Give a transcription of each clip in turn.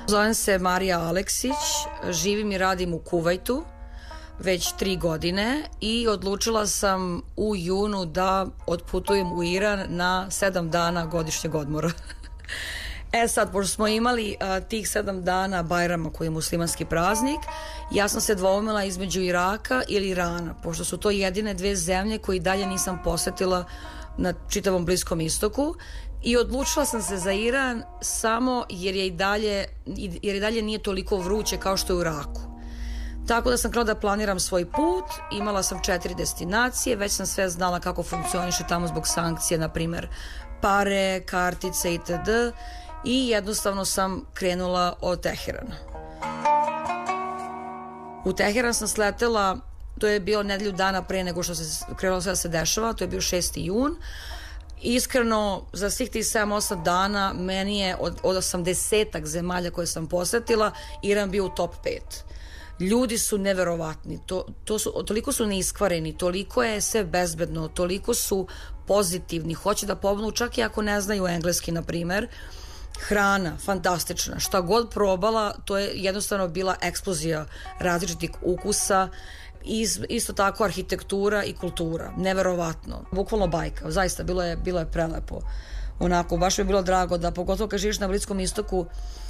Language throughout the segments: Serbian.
Zovem se Marija Aleksić, živim i radim u Kuvajtu već 3 godine i odlučila sam u junu da otputujem u Iran na 7 dana godišnjeg odmora. Sad, pošto smo imali tih 7 dana Bajrama, koji je muslimanski praznik, ja sam se dvoumila između Iraka ili Irana, pošto su to jedine 2 zemlje koje dalje nisam posetila na čitavom Bliskom istoku, i odlučila sam se za Iran samo jer i dalje nije toliko vruće kao što je u Iraku. Tako da sam krenula da planiram svoj put, imala sam 4 destinacije, već sam sve znala kako funkcioniše tamo zbog sankcije, na primer pare, kartice itd. I jednostavno sam krenula od Teherana. U Teheran sam sletela, to je bilo nedelju dana pre nego što se krenulo sve da se dešava, to je bio 6. jun. Iskreno, za svih tih 7-8 dana meni je od 80 zemalja koje sam posetila, Iran bio u top 5. Ljudi su neverovatni, toliko su neiskvareni, toliko je sve bezbedno, toliko su pozitivni, hoće da pomognu čak i ako ne znaju engleski, na primer. Hrana, fantastična, šta god probala, to je jednostavno bila eksplozija različitih ukusa. Isto tako arhitektura i kultura, neverovatno, bukvalno bajka, zaista bilo je prelepo, onako, baš mi je bilo drago da, pogotovo kad živiš na Bliskom istoku,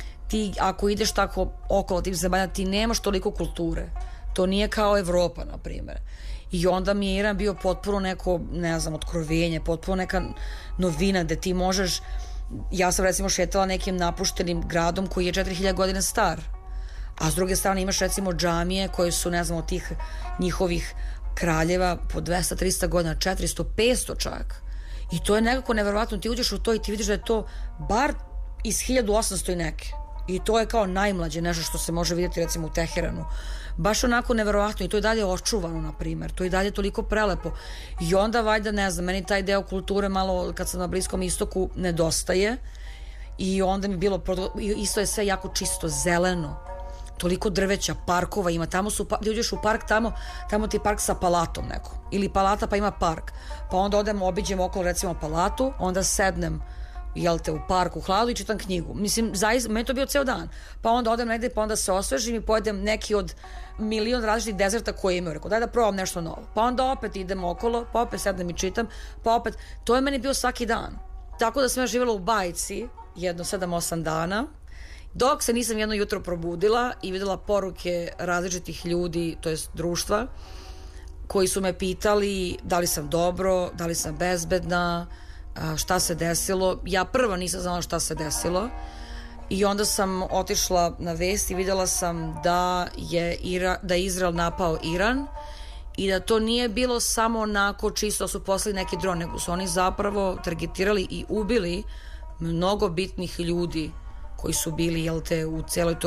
ti ako ideš tako okolo tih zemalja, ti nemaš toliko kulture, to nije kao Evropa, na primjer, i onda mi je Iran bio potpuno neko, ne znam, otkrovenje, potpuno neka novina gde ti možeš, ja sam recimo šetala nekim napuštenim gradom koji je 4000 godina star, a s druge strane imaš recimo džamije koje su, ne znam, od tih njihovih kraljeva po 200-300 godina, 400, 500 čak, i to je nekako neverovatno. Ti uđeš u to i ti vidiš da je to bar iz 1800 i neke, i to je kao najmlađe nešto što se može vidjeti recimo u Teheranu, baš onako neverovatno, i to je dalje očuvano, na primer, to je dalje toliko prelepo. I onda valjda, ne znam, meni taj deo kulture malo kad sam na Bliskom istoku nedostaje, i onda mi bilo, isto je sve jako čisto, zeleno, toliko drveća, parkova ima, tamo su, uđeš u park, tamo ti je park sa palatom neko, ili palata pa ima park, pa onda odemo, obiđemo okolo recimo palatu, onda sednem, jel te, u parku, u hladu i čitam knjigu. Mislim, zaista, meni to bio ceo dan. Pa onda odem negde, pa onda se osvežim i pojedem neki od milion različitih dezerta koje imaju. Rekao, daj da probam nešto novo. Pa onda opet idem okolo, pa opet sednem i čitam, pa opet, to je meni bio svaki dan. Tako da sam ja živjela u bajci jedno 7-8 dana, dok se nisam jedno jutro probudila i videla poruke različitih ljudi, to jest društva, koji su me pitali da li sam dobro, da li sam bezbedna, šta se desilo. Ja prva nisam znala šta se desilo, i onda sam otišla na vest i videla sam da je Izrael napao Iran, i da to nije bilo samo onako čisto su poslali neki dron, nego su oni zapravo targetirali i ubili mnogo bitnih ljudi koji su bili, jel te, u celoj